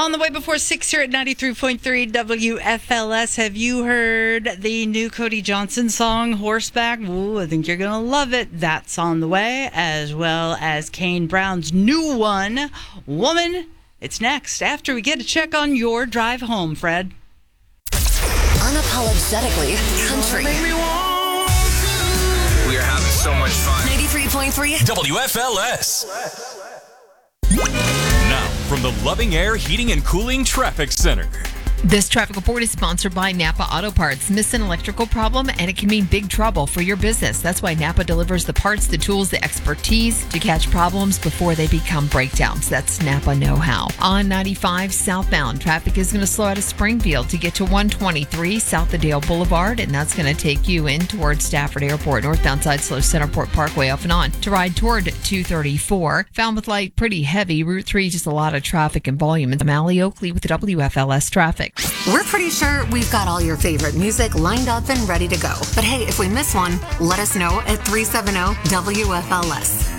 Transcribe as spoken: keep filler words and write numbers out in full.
On the way before six here at ninety-three point three W F L S, have you heard the new Cody Johnson song, Horseback? Ooh, I think you're going to love it. That's on the way, as well as Kane Brown's new one, Woman. It's next after we get a check on your drive home, Fred. Unapologetically country. We are having so much fun. ninety-three point three W F L S. Now, from the Loving Air Heating and Cooling Traffic Center. This traffic report is sponsored by Napa Auto Parts. Miss an electrical problem and it can mean big trouble for your business. That's why Napa delivers the parts, the tools, the expertise to catch problems before they become breakdowns. That's Napa know-how. On ninety-five southbound, traffic is going to slow out of Springfield to get to one twenty-three South of Dale Boulevard, and that's going to take you in towards Stafford Airport. Northbound side slow Centerport Parkway off and on to ride toward two thirty-four. Falmouth Light pretty heavy. Route three just a lot of traffic and volume. And Mally Oakley with the W F L S traffic. We're pretty sure we've got all your favorite music lined up and ready to go. But hey, if we miss one, let us know at three seven zero W F L S.